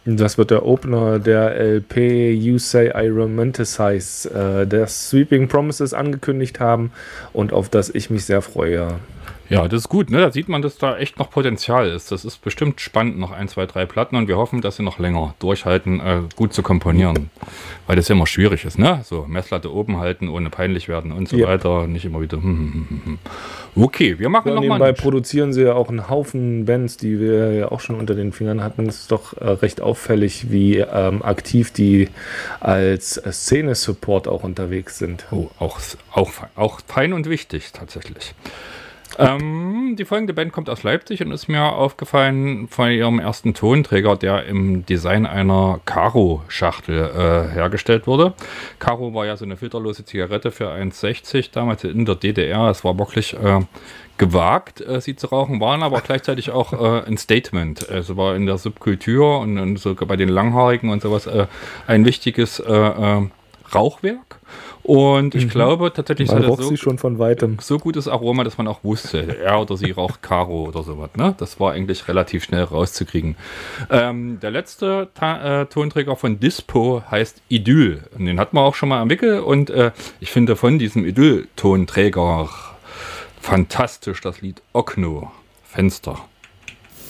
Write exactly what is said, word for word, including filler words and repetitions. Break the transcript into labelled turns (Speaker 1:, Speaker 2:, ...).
Speaker 1: Das wird der Opener der L P You Say I Romanticize, äh, der Sweeping Promises angekündigt haben und auf das ich mich sehr freue.
Speaker 2: Ja, das ist gut, ne? Da sieht man, dass da echt noch Potenzial ist. Das ist bestimmt spannend, noch ein, zwei, drei Platten, und wir hoffen, dass sie noch länger durchhalten, äh, gut zu komponieren. Weil das ja immer schwierig ist, ne? So Messlatte oben halten, ohne peinlich werden und so ja. weiter. Nicht immer wieder. Hm, hm, hm, hm. Okay, wir machen
Speaker 1: ja,
Speaker 2: nochmal.
Speaker 1: Nebenbei produzieren sie ja auch einen Haufen Bands, die wir ja auch schon unter den Fingern hatten. Es ist doch äh, recht auffällig, wie ähm, aktiv die als äh, Szene-Support auch unterwegs sind.
Speaker 2: Oh, auch, auch, auch fein und wichtig, tatsächlich. Ähm, die folgende Band kommt aus Leipzig und ist mir aufgefallen von ihrem ersten Tonträger, der im Design einer Karo-Schachtel äh, hergestellt wurde. Karo war ja so eine filterlose Zigarette für eins sechzig, damals in der D D R. Es war wirklich äh, gewagt, äh, sie zu rauchen, waren aber gleichzeitig auch äh, ein Statement. Also war in der Subkultur und, und sogar bei den Langhaarigen und sowas äh, ein wichtiges äh, äh, Rauchwerk. Und ich mhm. glaube tatsächlich,
Speaker 1: man
Speaker 2: hat
Speaker 1: roch
Speaker 2: so,
Speaker 1: sie schon von weitem.
Speaker 2: So gutes Aroma, dass man auch wusste, er oder sie raucht Karo oder sowas. Ne? Das war eigentlich relativ schnell rauszukriegen. Ähm, der letzte Ta- äh, Tonträger von Dispo heißt Idyll. Und den hatten wir auch schon mal am Wickel. Und äh, ich finde von diesem Idyll-Tonträger fantastisch das Lied Okno, Fenster.